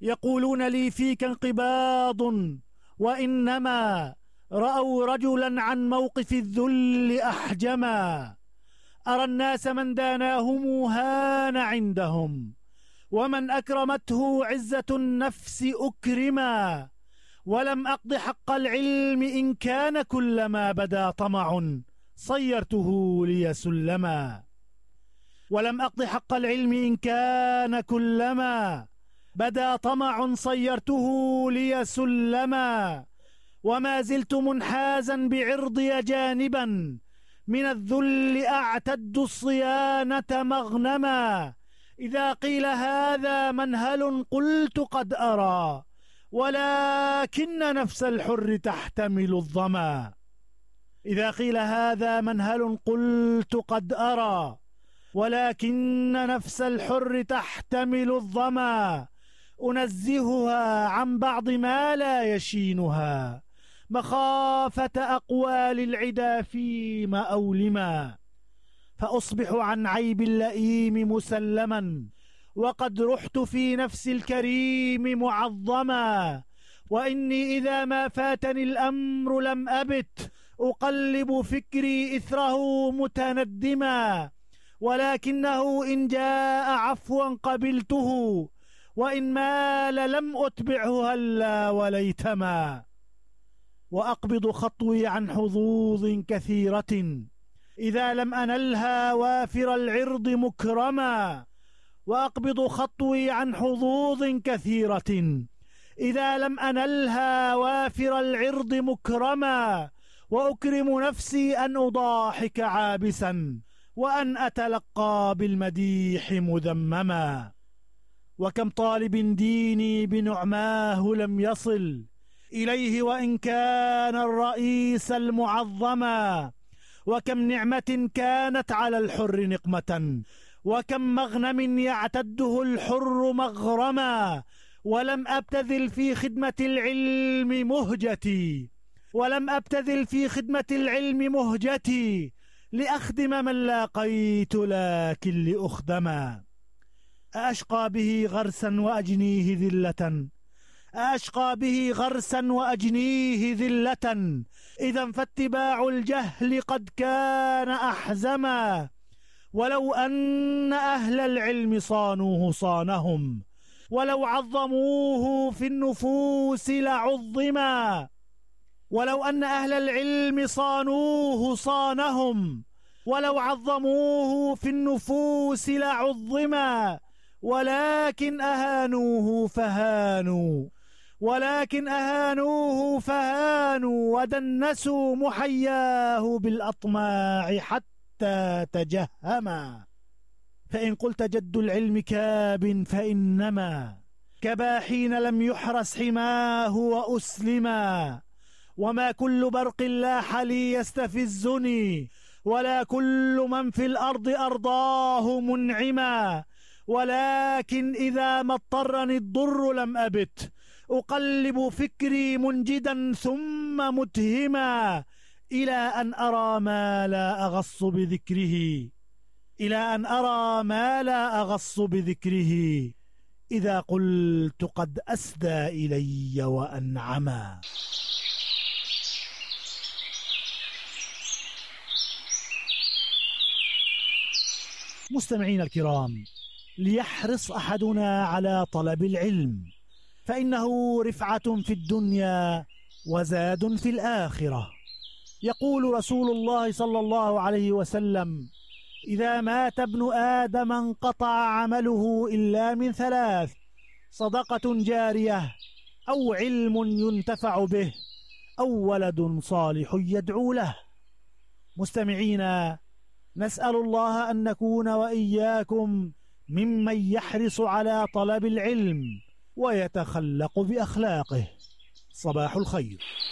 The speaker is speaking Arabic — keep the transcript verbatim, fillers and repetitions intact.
يقولون لي فيك انقباض، وإنما رأوا رجلا عن موقف الذل أحجما. أرى الناس من داناهم هان عندهم، ومن أكرمته عزة النفس أكرما. ولم أقض حق العلم إن كان كلما بدا طمع صيرته لي سلما. ولم أقض حق العلم إن كان كلما بدا طمع صيرته لي سلما. وما زلت منحازا بعرضي جانبا من الذل أعتد الصيانة مغنما. إذا قيل هذا منهل قلت قد أرى، ولكن نفس الحر تحتمل الظما. إذا قيل هذا منهل قلت قد أرى، ولكن نفس الحر تحتمل الظما. أنزهها عن بعض ما لا يشينها، مخافة أقوال العدا فيما أولما. فأصبح عن عيب اللئيم مسلما، وقد رحت في نفس الكريم معظما. وإني إذا ما فاتني الأمر لم أبت أقلب فكري إثره متندما. ولكنه إن جاء عفوا قبلته، وإن مال لم أتبعه هلا وليتما. وأقبض خطوي عن حظوظ كثيرة إذا لم أنلها وافر العرض مكرما. وأقبض خطوي عن حظوظ كثيرة إذا لم أنلها وافر العرض مكرما. وأكرم نفسي أن أضاحك عابسا، وأن أتلقى بالمديح مذمما. وكم طالب ديني بنعماه لم يصل إليه وإن كان الرئيس المعظما. وكم نعمة كانت على الحر نقمة، وكم مغنم يعتده الحر مغرما. ولم أبتذل في خدمة العلم مهجتي، ولم أبتذل في خدمة العلم مهجتي لأخدم من لاقيت لكن لأخدما. أشقى به غرسا وأجنيه ذلة، أشقى به غرسا وأجنيه ذلة. إذا فاتباع الجهل قد كان أحزما. ولو أن أهل العلم صانوه صانهم، ولو عظموه في النفوس لعظما. ولو أن أهل العلم صانوه صانهم، ولو عظموه في النفوس لعظما. ولكن أهانوه فهانوا، ولكن أهانوه فهانوا ودنسوا محياه بالأطماع حتى تجهما. فإن قلت جد العلم كاب فإنما كبا حين لم يحرس حماه وأسلما. وما كل برق لاح لي يستفزني، ولا كل من في الأرض أرضاه منعما. ولكن إذا ما اضطرني الضر لم أبت أقلب فكري منجدا ثم متهما، إلى أن أرى ما لا أغص بذكره، إلى أن أرى ما لا أغص بذكره. إذا قلت قد أسدى إلي وأنعما. مستمعين الكرام، ليحرص أحدنا على طلب العلم، فإنه رفعة في الدنيا وزاد في الآخرة. يقول رسول الله صلى الله عليه وسلم: إذا مات ابن آدم انقطع عمله إلا من ثلاث: صدقة جارية، أو علم ينتفع به، أو ولد صالح يدعو له. مستمعينا، نسأل الله أن نكون وإياكم ممن يحرص على طلب العلم ويتخلق بأخلاقه. صباح الخير.